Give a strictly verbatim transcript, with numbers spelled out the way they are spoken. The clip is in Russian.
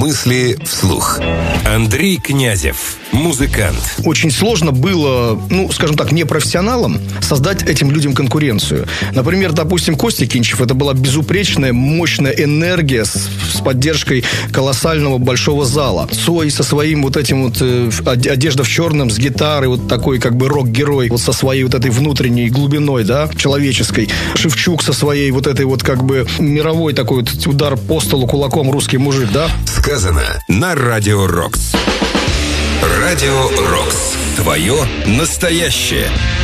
Мысли вслух. Андрей Князев, музыкант. Очень сложно было, ну, скажем так, непрофессионалам создать этим людям конкуренцию. Например, допустим, Костя Кинчев — это была безупречная, мощная энергия с, с поддержкой колоссального большого зала. Цой со своим вот этим вот э, одежда в черном, с гитарой, вот такой как бы рок-герой, вот со своей вот этой внутренней глубиной, да, человеческой. Шевчук со своей вот этой вот как бы мировой такой вот удар по столу кулаком, русский мужик, да. Сказано на Радио Рокс. Радио Рокс. Твое настоящее.